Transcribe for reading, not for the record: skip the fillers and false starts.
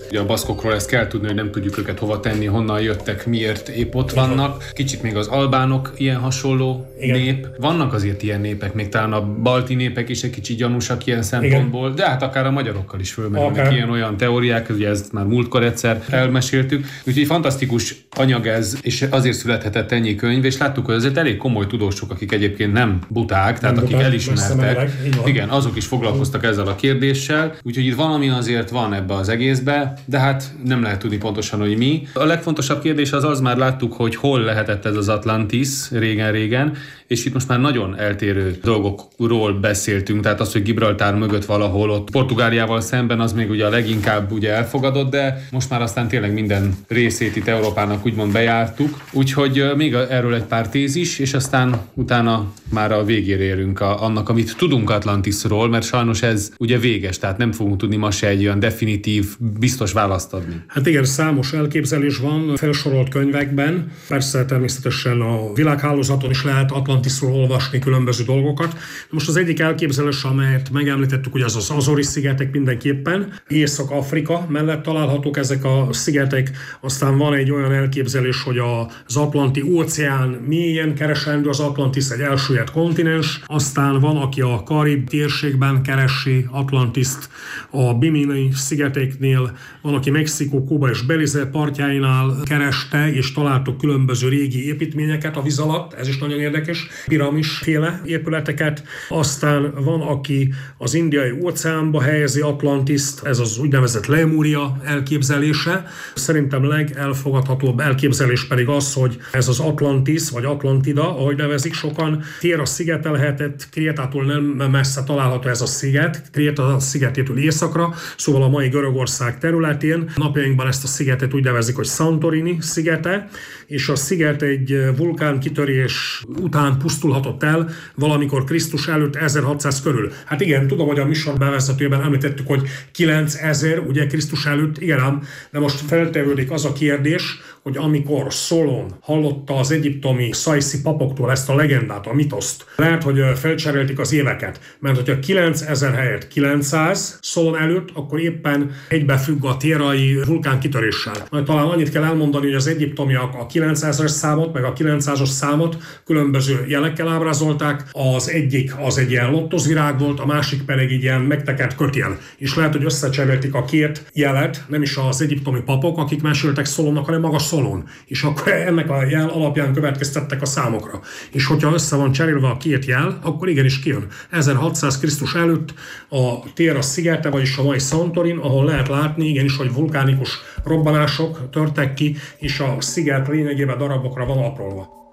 Ugye a baszkokról ezt kell tudni, hogy nem tudjuk őket hova tenni, honnan jöttek, miért épp ott vannak. Kicsit még az albánok ilyen hasonló nép. Vannak azért ilyen népek, még talán a balti népek is egy kicsit gyanúsak ilyen szempontból, de hát akár a magyarokkal is fölmerülnek ilyen-olyan teóriák, ugye ezt már múltkor egyszer elmeséltük. Úgyhogy fantasztikus anyag ez, és azért születhetett ennyi könyv, és láttuk, hogy azért elég komoly tudósok, akik egyébként nem buták, tehát akik elismertek. Igen, azok is foglalkoztak ezzel a kérdéssel, úgyhogy itt valami azért van ebbe az egészbe, de hát nem lehet tudni pontosan, hogy mi. A legfontosabb kérdés az már láttuk, hogy hol lehetett ez az Atlantis régen-régen, és itt most már nagyon eltérő dolgokról beszéltünk, tehát az, hogy Gibraltár mögött valahol ott Portugáliával szemben, az még ugye a leginkább ugye elfogadott, de most már aztán tényleg minden részét itt Európának úgymond bejártuk. Úgyhogy még erről egy pár tézis, és aztán utána már a végére érünk annak, amit tudunk Atlantisról, mert sajnos ez ugye véges, tehát nem fogunk tudni ma se egy olyan definitív, biztos választ adni. Hát igen, számos elképzelés van felsorolt könyvekben. Persze természetesen a világhálózaton is lehet Atlantisról olvasni különböző dolgokat. Most az egyik elképzelés, amelyet megemlítettük, hogy az Azori-szigetek mindenképpen. Észak-Afrika mellett találhatók ezek a szigetek. Aztán van egy olyan elképzelés, hogy az Atlanti-óceán mélyen keresendő, az Atlantis egy elsüllyedt kontinens. Aztán van, aki a Karib térségben keresi Atlantiszt, a Bimini szigeteknél, van, aki Mexikó, Kuba és Belize partjáinál kereste, és találtok különböző régi építményeket a víz alatt, ez is nagyon érdekes, piramisféle épületeket. Aztán van, aki az Indiai óceánba helyezi Atlantiszt, ez az úgynevezett Lemúria elképzelése. Szerintem legelfogadhatóbb elképzelés pedig az, hogy ez az Atlantis, vagy Atlantida, ahogy nevezik sokan, Téra szigetelhetett, Krétától nem messze található ez a sziget, Kréta szigetétől északra, szóval a mai Görögország területén. Napjainkban ezt a szigetet úgy nevezik, hogy Santorini szigete, és a sziget egy vulkánkitörés után pusztulhatott el valamikor Krisztus előtt 1600 körül. Hát igen, tudom, hogy a műsor bevezetőjében említettük, hogy 9000, ugye Krisztus előtt, igen ám, de most feltevődik az a kérdés, hogy amikor Szolon hallotta az egyiptomi szaiszi papoktól ezt a legendát, a mitoszt, lehet, hogy felcserélték az éveket, mert hogyha 9000 helyett 900 Szolon előtt, akkor éppen egybefügg a térai vulkánkitöréssel. Majd talán annyit kell elmondani, hogy az egyiptomiak a 900-as számot, meg a 900-as számot különböző jelekkel ábrázolták. Az egyik az egy ilyen lottozvirág volt, a másik pedig egy ilyen megtekert kötél. És lehet, hogy összecserélték a két jelet, nem is az egyiptomi papok, akik meséltek Szolonnak, hanem maga Szolon. És akkor ennek a jel alapján következtettek a számokra. És hogyha össze van cserélve a két jel, akkor igenis kijön. 1600 Krisztus előtt a Téra szigete, vagyis a mai Santorin, ahol lehet látni igenis, hogy vulkánikus robbanások törtek ki, és a sziget lényegében darabokra van aprolva.